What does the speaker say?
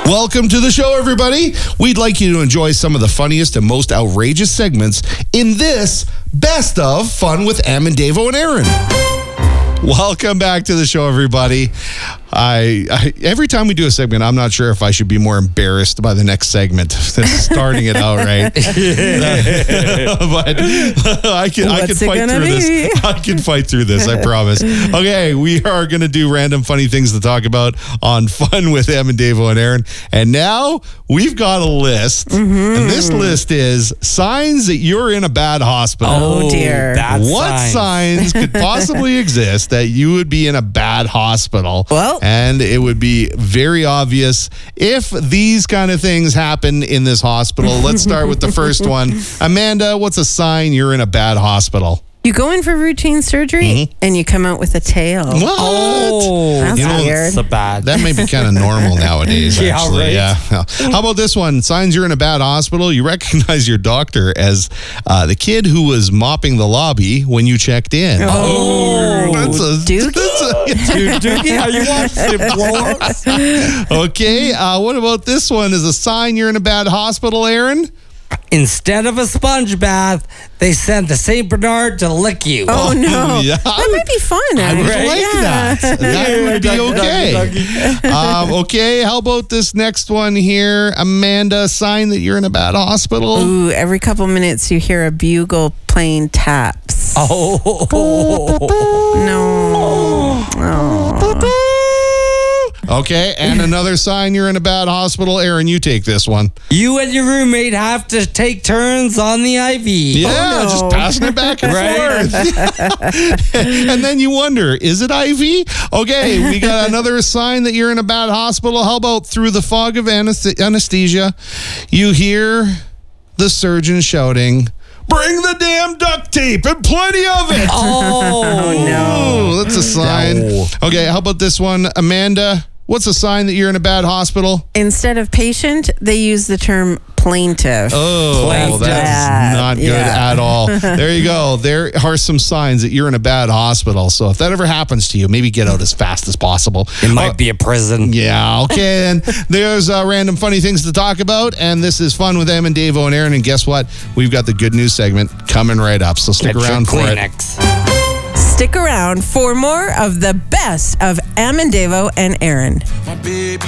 Welcome to the show, everybody. We'd like you to enjoy some of the funniest and most outrageous segments in this Best of Fun with Em and Davo and Aaron. Welcome back to the show, everybody. I every time we do a segment, I'm not sure if I should be more embarrassed by the next segment than starting it out right. But I can fight through this. I can fight through this, I promise. Okay, we are going to do random funny things to talk about on Fun with Em and Davo and Aaron. And now we've got a list. And this list is signs that you're in a bad hospital. Oh, dear. What signs could possibly exist that you would be in a bad hospital? Well, and it would be very obvious if these kind of things happen in this hospital. Let's start with the first one. Amanda, what's a sign you're in a bad hospital? you go in for routine surgery and you come out with a tail. What? Oh, that's weird. So bad. That may be kind of normal nowadays, actually. Right. Yeah. How about this one? Signs you're in a bad hospital. You recognize your doctor as the kid who was mopping the lobby when you checked in. Oh, Dookie? Dookie, how you watch the blow-ups? Okay. What about this one? Is a sign you're in a bad hospital, Aaron? Instead of a sponge bath, they sent the St. Bernard to lick you. Oh, no. Yeah. That might be fun. I would Right? like that. That would be okay. Okay, how about this next one here? Amanda, sign that you're in a bad hospital. Ooh, every couple minutes you hear a bugle playing taps. Oh. No. Oh. Okay, and another sign you're in a bad hospital. Aaron, you take this one. You and your roommate have to take turns on the IV. Yeah, just passing it back and forth. And then you wonder, is it IV? Okay, we got another sign that you're in a bad hospital. How about through the fog of anesthesia, you hear the surgeon shouting, "Bring the damn duct tape and plenty of it." Oh, no. That's a sign. No. Okay, how about this one? Amanda, what's a sign that you're in a bad hospital? Instead of patient, they use the term plaintiff. Oh, Plaintiff. that's not good at all. There you go. There are some signs that you're in a bad hospital. So if that ever happens to you, maybe get out as fast as possible. It might be a prison. Yeah, okay. And there's random funny things to talk about. And this is Fun with Em and Davo and Aaron. And guess what? We've got the good news segment coming right up. So stick Get your around for it. Kleenex. Stick around for more of the best of Em and Davo and Aaron. My baby